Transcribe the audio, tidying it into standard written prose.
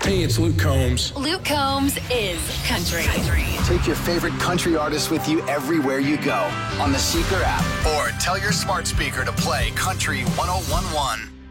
Hey, it's Luke Combs. Luke Combs is country. Take your favorite country artist with you everywhere you go on the Seeker app, or tell your smart speaker to play Country 101.1.